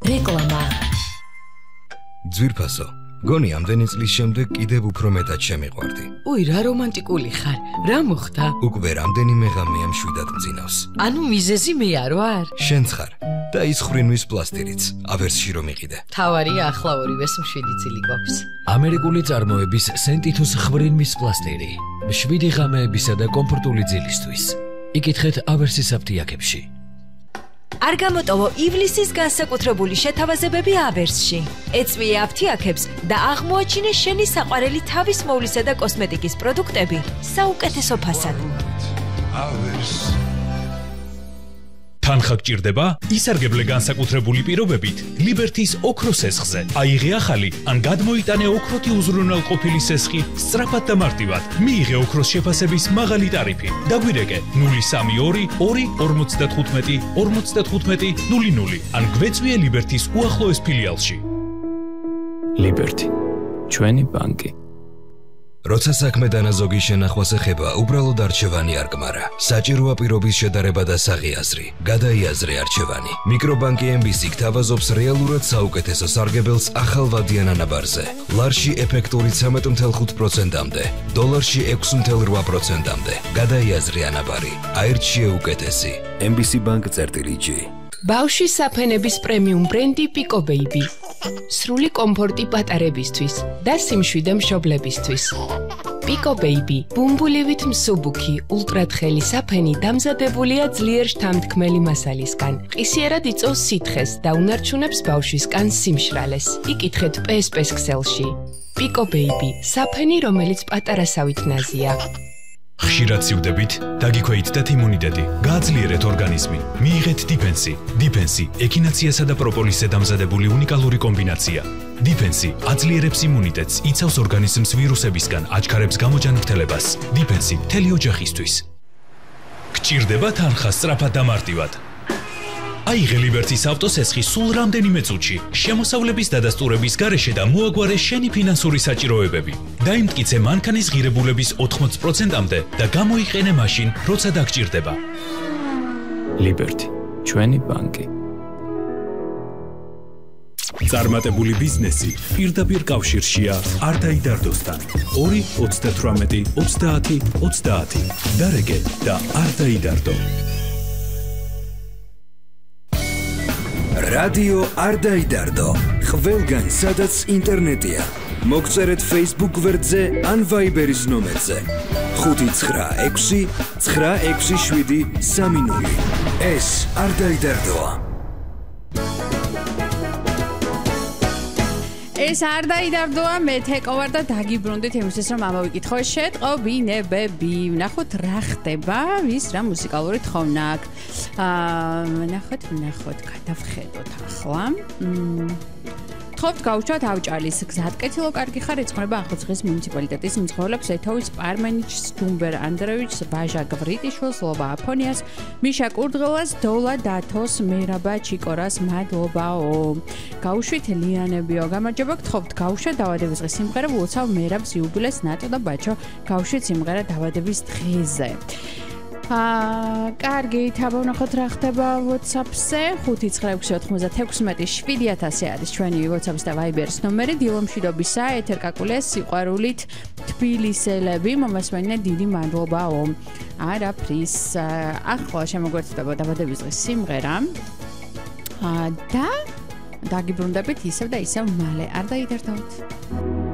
რეკლამა. ძვირფასო, გონი ამდენი წლის შემდეგ კიდევ უფრო მეტად შემიყვარდი. უი, რა რომანტიკული ხარ. რა მოხდა? უკვე რამდენიმე ღამეა მშვიდად მძინავს. ანუ მიზეზი მე არ ვარ? შენც ხარ და ის ხრინვის პლასტირიც, ავერსში რომ იყიდე. თავარია ახლა ორივეს მშვიდი წილი გვაქვს. ამერიკული წარმოების სენტითუს ხრინვის პლასტირი. 7 ღამეებისა და კომფორტული ძილისთვის. იკითხეთ ავერსის აფთიაქებში. არ გამოტოვო ივლისის განსაკუთრებული შეთავაზებები ავერსში. ეწვიე აფთიაქებს და აღმოაჩინე შენი საყვარელი თავის მოვლისა და კოსმეტიკის პროდუქტები საუკეთესო ფასად. თანხა გჭირდება? ისარგებლე განსაკუთრებული პირობებით ლიბერთის ოქროს სესხზე. აიღე ახალი ან გადმოიტანე ოქროთი უზრუნველყოფილი სესხი სწრაფად და მარტივად. მიიღე ოქროს შეფასების მაღალი ტარიფი. დაგვირეკე 032 2 55 00 ან გვეწვიე ლიბერთის უახლოეს ფილიალში. ლიბერთი, ჩვენი ბანკი. როცა საქმე დანაზოგი შენახვას ეხება, უბრალოდ არჩევანი არ გმარა. საჭიროა პირობის შედარება და საღიაზრი. გადაიაზრე არჩევანი. მიკრობანკი MBC გთავაზობს რეალურად საუკეთესო სარგებელს ახალ ვადიან ანაბარზე. ლარში ეფექტური 13.5%-მდე, დოლარში 6.8%-მდე. გადაიაზრე ანაბარი. აირჩიე უკეთესი. MBC Bank-G. ბავშვის საფენების პრემიუმ ბრენდი Pico Baby. სრული კომფორტი პატარებისთვის და სიმშვიდე მშობლებისთვის. Pico Baby, ბუმბულივით მსუბუქი, ულტრათხელი საფენი დამზადებულია ძლიერ შთამთქმელი მასალისგან. ყისიერად იწვევს სითხეს და უნარჩუნებს ბავშვის კანს სიმშრალეს. იკითხეთ PSP-ს ქსელში. Pico Baby, საფენი, რომელიც პატარასავით ნაზია. ხშირად სივდებით, დაგიქვეითდეთ იმუნიტეტი, გააძლიერეთ ორგანიზმი, მიიღეთ დიფენსი. დიფენსი ექინაციასა და პროპოლისზე დამზადებული უნიკალური კომბინაცია. დიფენსი აძლიერებს იმუნიტეტს, იცავს ორგანიზმს ვირუსებისგან, აჩქარებს გამოჯანმრთელებას. დიფენსი მთელი ოჯახისთვის. გჭირდება თანხა სწრაფად და მარტივად. აიღე ლიბერთის ავტოსესხი სულ რამდენიმე წუთში, შემოსავლების დადასტურების გარეშე და მოაგვარე შენი ფინანსური საჭიროებები. დაიმტკიცე მანქანის ღირებულების 80%-მდე და გამოიყენე მაშინ, როცა დაგჭირდება. ლიბერთი, ჩვენი ბანკი. წარმატებული ბიზნესი პირდაპირ კავშირშია არ დაიდარდოსთან. 2 38 30 30. დარეგე და არ დაიდარდო. რადიო არ დაიდარდო. ყველგან სადაც ინტერნეტია. მოგწერეთ Facebook გვერდზე ან Viber-ის ნომერზე 596 967 30. ეს არ დაიდარდოა. ეს არ დაიდარდოა, მე თეკო ვარ და დაგიბრუნდით იმისთვის, რომ ამოვიკითხო შეტყობინებები. ვნახოთ რა ხდება, ვის რა მუსიკალური თხოვნა აქვს. ვნახოთ, გადავხედოთ ახლა. თხოვთ გაუშვათ ავჭალის გზატკეცილო კარგი ხარ ეწყობა ახალციხის მუნიციპალიტეტის მცხოვრებს ეთოვის პარმენიჩს ჯუმბერ ანდრევიჩს ვაჟა გვრიტიშვილს ლობა აფონიას მიშა კურდღელას დოლა დათოს მერაბა ჩიკორას მადლობაო გაუშვით ლიანებიო გამარჯობა გთხოვთ გაუშვათ დავადების დღის სიმღერა უცავ მერაბს იუბილეს ნატო და ბაჩო გაუშვით სიმღერა დავადების დღეზე კარგი, თაბავნახოთ რა ხდება WhatsApp-ზე 59696 არის ჩვენი WhatsApp-ს და Viber-ის ნომერი დილომშვიდობისა ეთერკაკულეს სიყვარულით თბილისელები მომასვენინე დიდი მადლობაო არაფრის ახლა შემოგვეცდება დაბადების დღის სიმღერა და დაგიბრუნდებით ისევ და ისევ მალე არ დაიდარდოთ